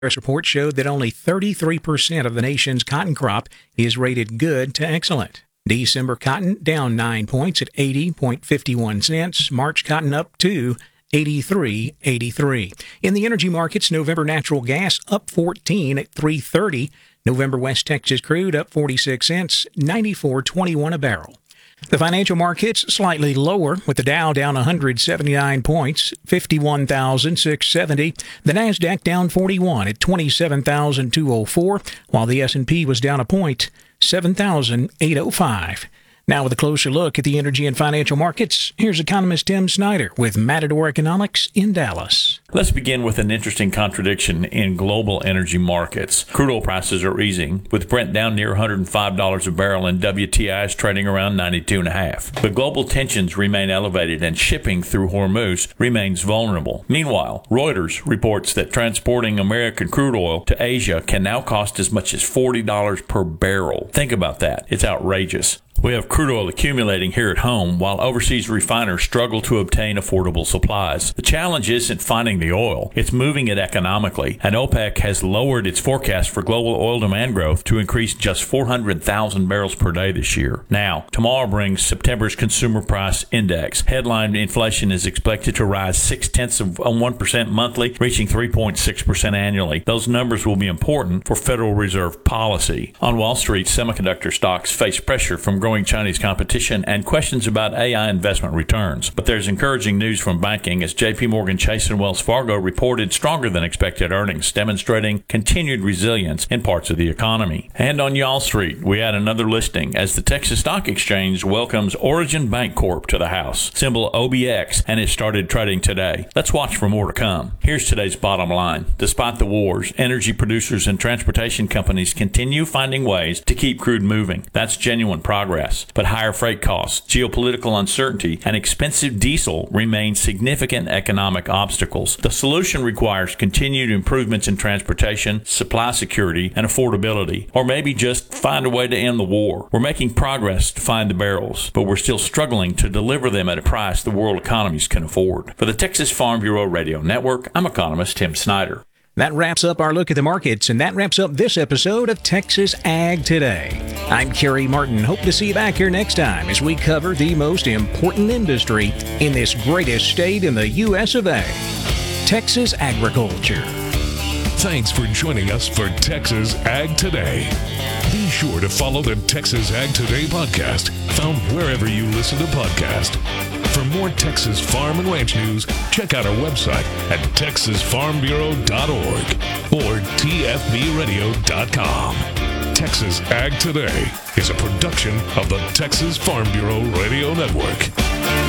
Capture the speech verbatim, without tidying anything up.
This report showed that only thirty-three percent of the nation's cotton crop is rated good to excellent. December cotton down nine points at eighty point five one cents. March cotton up to eighty-three eighty-three. In the energy markets, November natural gas up fourteen at three thirty. November West Texas crude up forty-six cents, ninety-four twenty-one a barrel. The financial markets slightly lower, with the Dow down one hundred seventy-nine points, fifty-one thousand six hundred seventy. The Nasdaq down forty-one at twenty-seven thousand two hundred four, while the S and P was down a point, seven thousand eight hundred five. Now with a closer look at the energy and financial markets, here's economist Tim Snyder with Matador Economics in Dallas. Let's begin with an interesting contradiction in global energy markets. Crude oil prices are easing, with Brent down near one hundred five dollars a barrel and W T I is trading around ninety-two point five. But global tensions remain elevated and shipping through Hormuz remains vulnerable. Meanwhile, Reuters reports that transporting American crude oil to Asia can now cost as much as forty dollars per barrel. Think about that. It's outrageous. We have crude oil accumulating here at home while overseas refiners struggle to obtain affordable supplies. The challenge isn't finding the oil, it's moving it economically, and OPEC has lowered its forecast for global oil demand growth to increase just four hundred thousand barrels per day this year. Now, tomorrow brings September's Consumer Price Index. Headline inflation is expected to rise six-tenths of one percent monthly, reaching three point six percent annually. Those numbers will be important for Federal Reserve policy. On Wall Street, semiconductor stocks face pressure from growing Chinese competition and questions about A I investment returns. But there's encouraging news from banking as J P Morgan Chase and Wells Fargo reported stronger than expected earnings, demonstrating continued resilience in parts of the economy. And on Wall Street, we had another listing as the Texas Stock Exchange welcomes Origin Bancorp to the house, symbol O B X, and it started trading today. Let's watch for more to come. Here's today's bottom line. Despite the wars, energy producers and transportation companies continue finding ways to keep crude moving. That's genuine progress. But higher freight costs, geopolitical uncertainty, and expensive diesel remain significant economic obstacles. The solution requires continued improvements in transportation, supply security, and affordability, or maybe just find a way to end the war. We're making progress to find the barrels, but we're still struggling to deliver them at a price the world economies can afford. For the Texas Farm Bureau Radio Network, I'm economist Tim Snyder. That wraps up our look at the markets, and that wraps up this episode of Texas Ag Today. I'm Kerry Martin. Hope to see you back here next time as we cover the most important industry in this greatest state in the U S of A, Texas agriculture. Thanks for joining us for Texas Ag Today. Be sure to follow the Texas Ag Today podcast, found wherever you listen to podcasts. For more Texas farm and ranch news, check out our website at texas farm bureau dot org or t f b radio dot com. Texas Ag Today is a production of the Texas Farm Bureau Radio Network.